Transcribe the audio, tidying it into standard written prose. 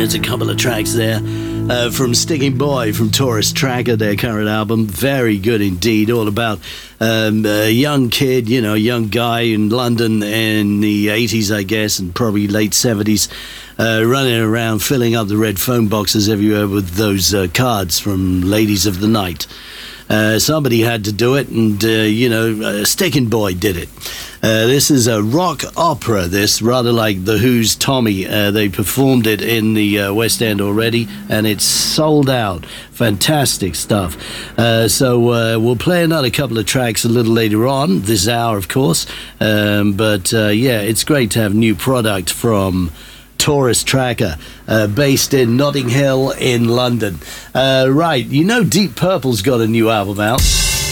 There's a couple of tracks there from Sticking Boy from Taurus Tracker, their current album. Very good indeed. All about a young kid, young guy in London in the 80s, I guess, and probably late 70s, running around filling up the red phone boxes everywhere with those cards from Ladies of the Night. Somebody had to do it, and, Sticking Boy did it. This is a rock opera, rather like The Who's Tommy. They performed it in the West End already, and it's sold out. Fantastic stuff. So we'll play another couple of tracks a little later on, this hour, of course. But it's great to have new product from Taurus Tracker, based in Notting Hill in London. Right, Deep Purple's got a new album out.